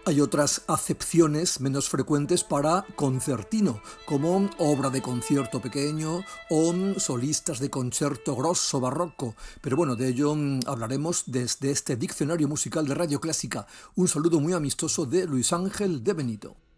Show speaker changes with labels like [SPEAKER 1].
[SPEAKER 1] Hay otras acepciones menos frecuentes para concertino, como obra de concierto pequeño o solistas de concerto grosso barroco. Pero bueno, de ello hablaremos desde este diccionario musical de Radio Clásica. Un saludo muy amistoso de Luis Ángel de Benito.